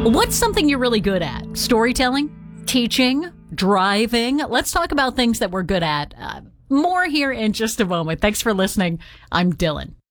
What's something you're really good at? Storytelling? Teaching? Driving? Let's talk about things that we're good at. More here in just a moment. Thanks for listening. I'm Dylan.